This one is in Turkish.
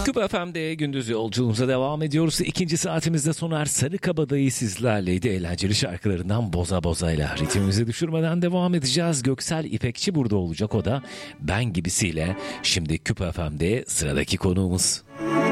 Küpa FM'de gündüz yolculuğumuza devam ediyoruz. İkinci saatimizde Soner Sarıkabadayı sizlerleydi. Eğlenceli şarkılarından Boza Boza'yla ritmimizi düşürmeden devam edeceğiz. Göksel İpekçi burada olacak, o da Ben Gibisiyle. Şimdi Küpa FM'de sıradaki konuğumuz.